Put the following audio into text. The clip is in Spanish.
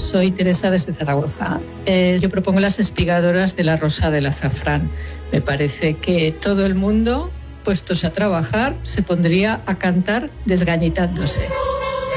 soy Teresa desde Zaragoza. Yo propongo las espigadoras de la rosa del azafrán. Me parece que todo el mundo, puestos a trabajar, se pondría a cantar desgañitándose.